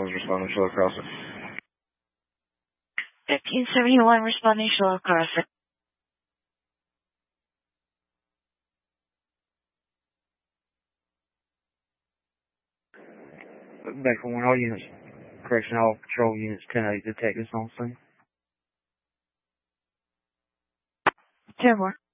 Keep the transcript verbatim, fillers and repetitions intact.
is responding Sheila Crosser. fifteen seventy-one responding Sheila Crosser. Back for one, all units. Correction, all patrol units, ten eight detectives on scene. ten more.